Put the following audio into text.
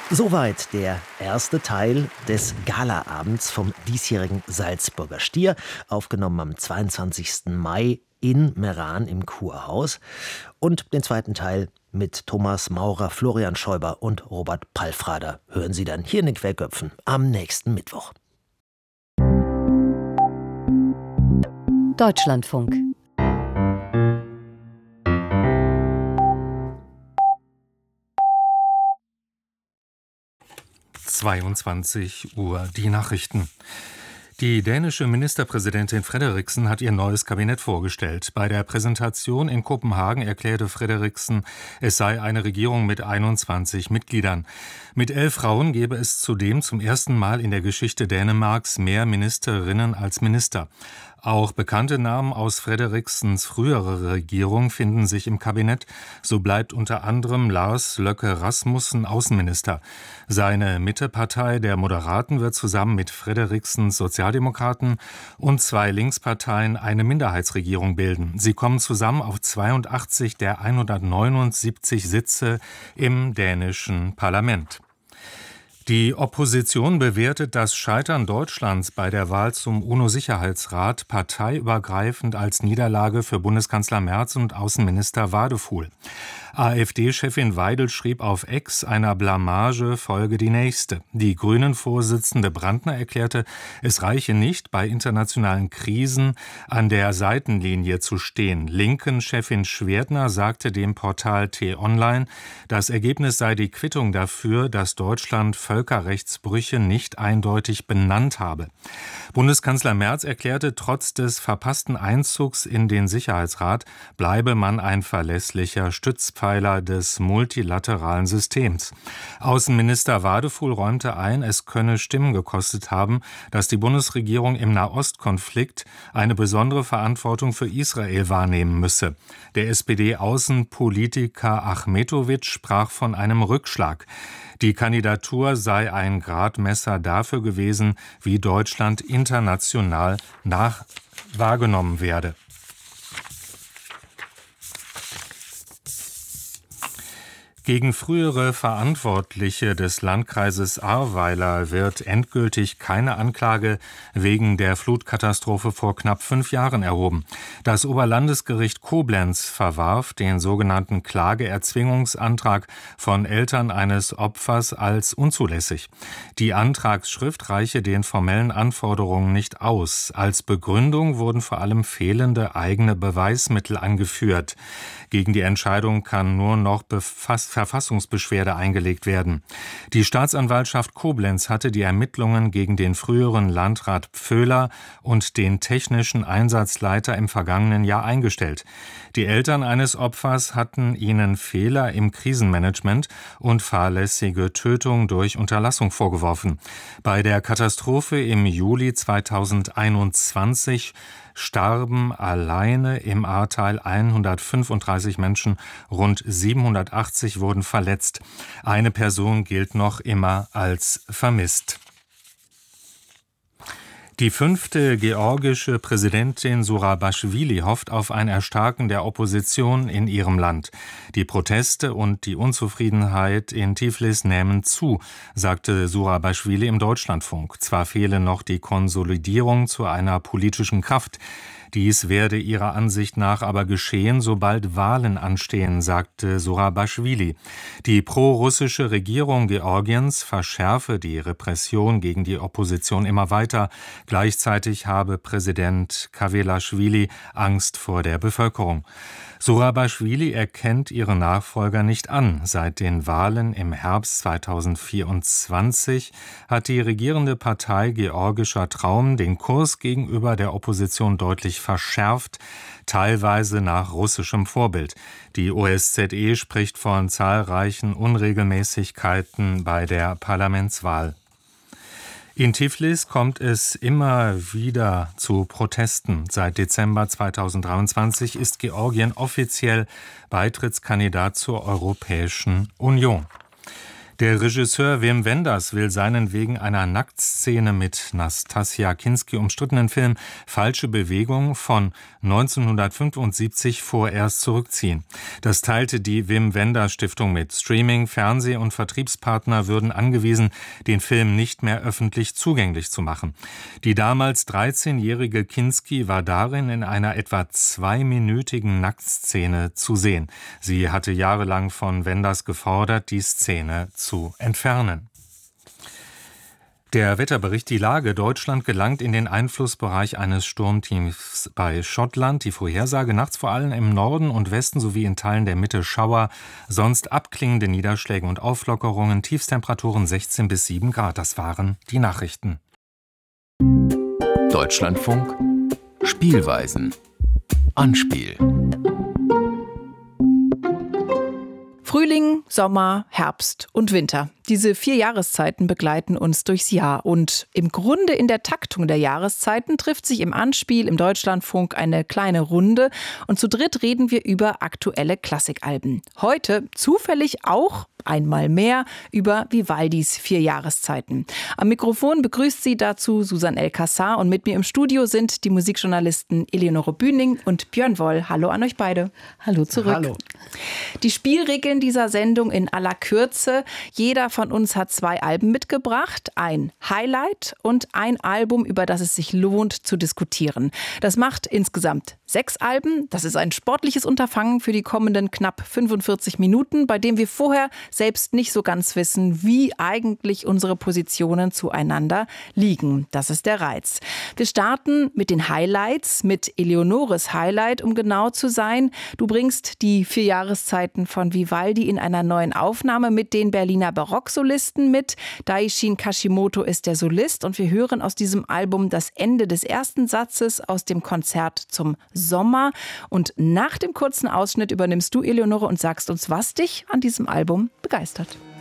Soweit der erste Teil des Galaabends vom diesjährigen Salzburger Stier, aufgenommen am 22. Mai in Meran im Kurhaus. Und den zweiten Teil mit Thomas Maurer, Florian Schäuber und Robert Palfrader hören Sie dann hier in den Quellköpfen am nächsten Mittwoch. Deutschlandfunk. Uhr, die Nachrichten. Die dänische Ministerpräsidentin Frederiksen hat ihr neues Kabinett vorgestellt. Bei der Präsentation in Kopenhagen erklärte Frederiksen, es sei eine Regierung mit 21 Mitgliedern. Mit 11 Frauen gebe es zudem zum ersten Mal in der Geschichte Dänemarks mehr Ministerinnen als Minister. Auch bekannte Namen aus Frederiksens früherer Regierung finden sich im Kabinett. So bleibt unter anderem Lars Løkke Rasmussen Außenminister. Seine Mittepartei der Moderaten wird zusammen mit Frederiksens Sozialdemokraten und 2 Linksparteien eine Minderheitsregierung bilden. Sie kommen zusammen auf 82 der 179 Sitze im dänischen Parlament. Die Opposition bewertet das Scheitern Deutschlands bei der Wahl zum UNO-Sicherheitsrat parteiübergreifend als Niederlage für Bundeskanzler Merz und Außenminister Wadefuhl. AfD-Chefin Weidel schrieb auf X, einer Blamage folge die nächste. Die Grünen-Vorsitzende Brandner erklärte, es reiche nicht, bei internationalen Krisen an der Seitenlinie zu stehen. Linken-Chefin Schwerdner sagte dem Portal T-Online, das Ergebnis sei die Quittung dafür, dass Deutschland Völkerrechtsbrüche nicht eindeutig benannt habe. Bundeskanzler Merz erklärte, trotz des verpassten Einzugs in den Sicherheitsrat bleibe man ein verlässlicher Stützpfeiler des multilateralen Systems. Außenminister Wadefuhl räumte ein, es könne Stimmen gekostet haben, dass die Bundesregierung im Nahostkonflikt eine besondere Verantwortung für Israel wahrnehmen müsse. Der SPD-Außenpolitiker Achmetovic sprach von einem Rückschlag. Die Kandidatur sei ein Gradmesser dafür gewesen, wie Deutschland international wahrgenommen werde. Gegen frühere Verantwortliche des Landkreises Ahrweiler wird endgültig keine Anklage wegen der Flutkatastrophe vor knapp 5 Jahren erhoben. Das Oberlandesgericht Koblenz verwarf den sogenannten Klageerzwingungsantrag von Eltern eines Opfers als unzulässig. Die Antragsschrift reiche den formellen Anforderungen nicht aus. Als Begründung wurden vor allem fehlende eigene Beweismittel angeführt. Gegen die Entscheidung kann nur noch Verfassungsbeschwerde eingelegt werden. Die Staatsanwaltschaft Koblenz hatte die Ermittlungen gegen den früheren Landrat Pföhler und den technischen Einsatzleiter im vergangenen Jahr eingestellt. Die Eltern eines Opfers hatten ihnen Fehler im Krisenmanagement und fahrlässige Tötung durch Unterlassung vorgeworfen. Bei der Katastrophe im Juli 2021 starben alleine im Ahrtal 135 Menschen, rund 780 wurden verletzt. Eine Person gilt noch immer als vermisst. Die 5. georgische Präsidentin Surabashvili hofft auf ein Erstarken der Opposition in ihrem Land. Die Proteste und die Unzufriedenheit in Tiflis nehmen zu, sagte Surabashvili im Deutschlandfunk. Zwar fehle noch die Konsolidierung zu einer politischen Kraft. Dies werde ihrer Ansicht nach aber geschehen, sobald Wahlen anstehen, sagte Surabashvili. Die pro-russische Regierung Georgiens verschärfe die Repression gegen die Opposition immer weiter. Gleichzeitig habe Präsident Kavelashvili Angst vor der Bevölkerung. Surabashvili erkennt ihre Nachfolger nicht an. Seit den Wahlen im Herbst 2024 hat die regierende Partei Georgischer Traum den Kurs gegenüber der Opposition deutlich verschärft, teilweise nach russischem Vorbild. Die OSZE spricht von zahlreichen Unregelmäßigkeiten bei der Parlamentswahl. In Tiflis kommt es immer wieder zu Protesten. Seit Dezember 2023 ist Georgien offiziell Beitrittskandidat zur Europäischen Union. Der Regisseur Wim Wenders will seinen wegen einer Nacktszene mit Nastassja Kinski umstrittenen Film Falsche Bewegung von 1975 vorerst zurückziehen. Das teilte die Wim Wenders Stiftung mit. Streaming-, Fernseh- und Vertriebspartner würden angewiesen, den Film nicht mehr öffentlich zugänglich zu machen. Die damals 13-jährige Kinski war darin in einer etwa 2-minütigen Nacktszene zu sehen. Sie hatte jahrelang von Wenders gefordert, die Szene zu entfernen. Der Wetterbericht: Die Lage: Deutschland gelangt in den Einflussbereich eines Sturmtiefs bei Schottland. Die Vorhersage: nachts vor allem im Norden und Westen sowie in Teilen der Mitte Schauer, sonst abklingende Niederschläge und Auflockerungen, Tiefstemperaturen 16 bis 7 Grad. Das waren die Nachrichten. Deutschlandfunk Spielweisen. Anspiel. Frühling, Sommer, Herbst und Winter. Diese 4 Jahreszeiten begleiten uns durchs Jahr. Und im Grunde in der Taktung der Jahreszeiten trifft sich im Anspiel im Deutschlandfunk eine kleine Runde. Und zu dritt reden wir über aktuelle Klassikalben. Heute zufällig auch einmal mehr über Vivaldis 4 Jahreszeiten. Am Mikrofon begrüßt sie dazu Susan El-Kassar und mit mir im Studio sind die Musikjournalisten Eleonore Bühning und Björn Woll. Hallo an euch beide. Hallo zurück. Hallo. Die Spielregeln dieser Sendung in aller Kürze. Jeder von uns hat 2 Alben mitgebracht, ein Highlight und ein Album, über das es sich lohnt zu diskutieren. Das macht insgesamt 6 Alben. Das ist ein sportliches Unterfangen für die kommenden knapp 45 Minuten, bei dem wir vorher selbst nicht so ganz wissen, wie eigentlich unsere Positionen zueinander liegen. Das ist der Reiz. Wir starten mit den Highlights, mit Eleonores Highlight, um genau zu sein. Du bringst die 4 Jahreszeiten von Vivaldi in einer neuen Aufnahme mit den Berliner Barocksolisten mit. Daishin Kashimoto ist der Solist und wir hören aus diesem Album das Ende des ersten Satzes aus dem Konzert zum Sommer. Und nach dem kurzen Ausschnitt übernimmst du, Eleonore, und sagst uns, was dich an diesem Album begeistert.